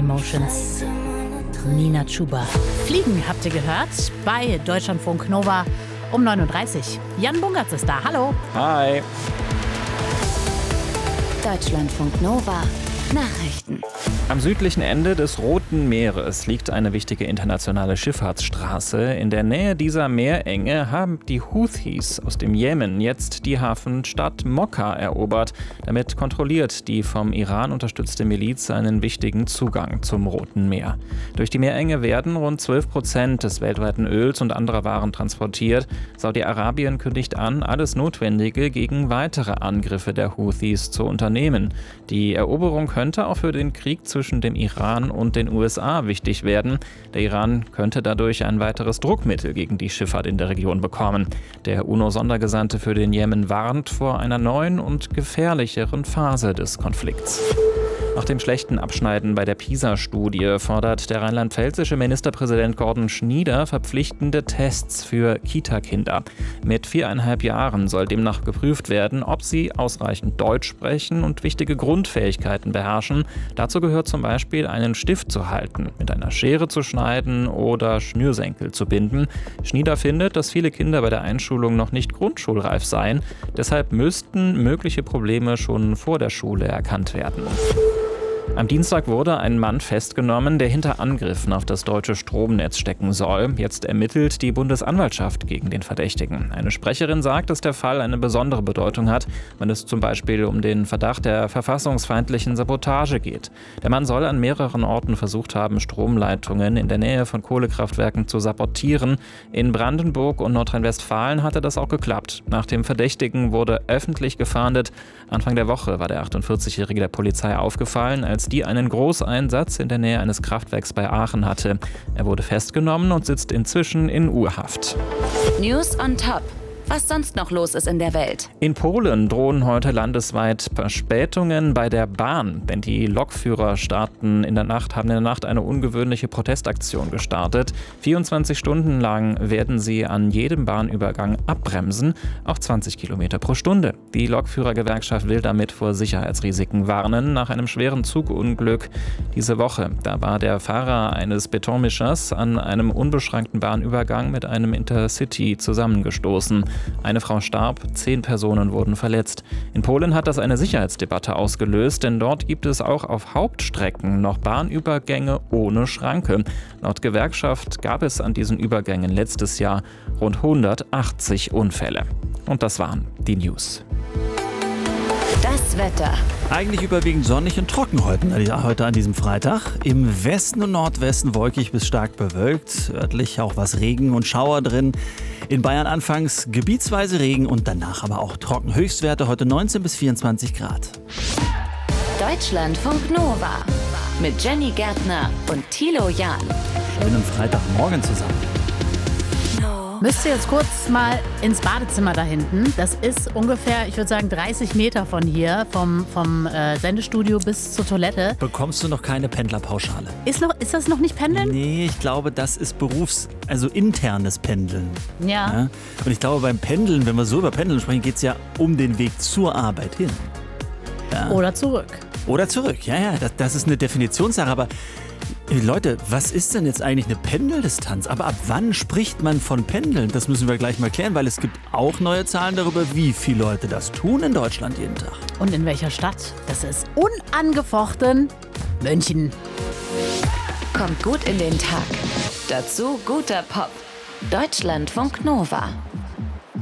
Emotions. Nina Chuba. Fliegen habt ihr gehört bei Deutschlandfunk Nova um 9.30 Uhr. Jan Bungertz ist da. Hallo. Hi. Deutschlandfunk Nova. Nachrichten. Am südlichen Ende des Roten Meeres liegt eine wichtige internationale Schifffahrtsstraße. In der Nähe dieser Meerenge haben die Houthis aus dem Jemen jetzt die Hafenstadt Mokka erobert. Damit kontrolliert die vom Iran unterstützte Miliz einen wichtigen Zugang zum Roten Meer. Durch die Meerenge werden rund 12% des weltweiten Öls und anderer Waren transportiert. Saudi-Arabien kündigt an, alles Notwendige gegen weitere Angriffe der Houthis zu unternehmen. Die Eroberung könnte auch für den Krieg zwischen dem Iran und den USA wichtig werden. Der Iran könnte dadurch ein weiteres Druckmittel gegen die Schifffahrt in der Region bekommen. Der UNO-Sondergesandte für den Jemen warnt vor einer neuen und gefährlicheren Phase des Konflikts. Nach dem schlechten Abschneiden bei der PISA-Studie fordert der rheinland-pfälzische Ministerpräsident Gordon Schnieder verpflichtende Tests für Kita-Kinder. Mit 4,5 Jahren soll demnach geprüft werden, ob sie ausreichend Deutsch sprechen und wichtige Grundfähigkeiten beherrschen. Dazu gehört zum Beispiel, einen Stift zu halten, mit einer Schere zu schneiden oder Schnürsenkel zu binden. Schnieder findet, dass viele Kinder bei der Einschulung noch nicht grundschulreif seien. Deshalb müssten mögliche Probleme schon vor der Schule erkannt werden. Am Dienstag wurde ein Mann festgenommen, der hinter Angriffen auf das deutsche Stromnetz stecken soll. Jetzt ermittelt die Bundesanwaltschaft gegen den Verdächtigen. Eine Sprecherin sagt, dass der Fall eine besondere Bedeutung hat, wenn es zum Beispiel um den Verdacht der verfassungsfeindlichen Sabotage geht. Der Mann soll an mehreren Orten versucht haben, Stromleitungen in der Nähe von Kohlekraftwerken zu sabotieren. In Brandenburg und Nordrhein-Westfalen hatte das auch geklappt. Nach dem Verdächtigen wurde öffentlich gefahndet. Anfang der Woche war der 48-Jährige der Polizei aufgefallen, als die einen Großeinsatz in der Nähe eines Kraftwerks bei Aachen hatte. Er wurde festgenommen und sitzt inzwischen in U-Haft. News on Top. Was sonst noch los ist in der Welt. In Polen drohen heute landesweit Verspätungen bei der Bahn, denn die Lokführer haben in der Nacht eine ungewöhnliche Protestaktion gestartet. 24 Stunden lang werden sie an jedem Bahnübergang abbremsen, auch 20 Kilometer pro Stunde. Die Lokführergewerkschaft will damit vor Sicherheitsrisiken warnen, nach einem schweren Zugunglück diese Woche. Da war der Fahrer eines Betonmischers an einem unbeschränkten Bahnübergang mit einem Intercity zusammengestoßen. Eine Frau starb, 10 Personen wurden verletzt. In Polen hat das eine Sicherheitsdebatte ausgelöst, denn dort gibt es auch auf Hauptstrecken noch Bahnübergänge ohne Schranke. Laut Gewerkschaft gab es an diesen Übergängen letztes Jahr rund 180 Unfälle. Und das waren die News. Das Wetter. Eigentlich überwiegend sonnig und trocken heute an diesem Freitag. Im Westen und Nordwesten wolkig bis stark bewölkt. Örtlich auch was Regen und Schauer drin. In Bayern anfangs gebietsweise Regen und danach aber auch trocken. Höchstwerte heute 19 bis 24 Grad. Deutschlandfunk Nova. Mit Jenny Gärtner und Thilo Jahn. Schönen Freitagmorgen zusammen. Müsst ihr jetzt kurz mal ins Badezimmer da hinten. Das ist ungefähr, ich würde sagen, 30 Meter von hier, vom Sendestudio bis zur Toilette. Bekommst du noch keine Pendlerpauschale? Ist das noch nicht Pendeln? Nee, ich glaube, das ist internes Pendeln. Ja. Und ich glaube, beim Pendeln, wenn wir so über Pendeln sprechen, geht es ja um den Weg zur Arbeit hin. Ja. Oder zurück. Oder zurück, ja, das ist eine Definitionssache, aber Leute, was ist denn jetzt eigentlich eine Pendeldistanz? Aber ab wann spricht man von Pendeln? Das müssen wir gleich mal klären, weil es gibt auch neue Zahlen darüber, wie viele Leute das tun in Deutschland jeden Tag. Und in welcher Stadt? Das ist unangefochten München. Kommt gut in den Tag. Dazu guter Pop. Deutschlandfunk Nova.